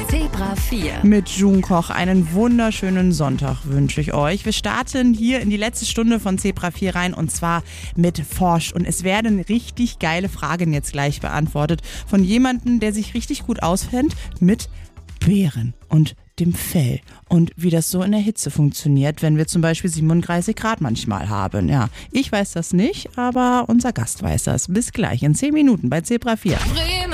Zebra 4. Mit June Koch einen wunderschönen Sonntag wünsche ich euch. Wir starten hier in die letzte Stunde von Zebra 4 rein und zwar mit Forscht. Und es werden richtig geile Fragen jetzt gleich beantwortet von jemandem, der sich richtig gut auskennt mit Beeren und dem Fell und wie das so in der Hitze funktioniert, wenn wir zum Beispiel 37 Grad manchmal haben. Ja, ich weiß das nicht, aber unser Gast weiß das. Bis gleich in 10 Minuten bei Zebra 4.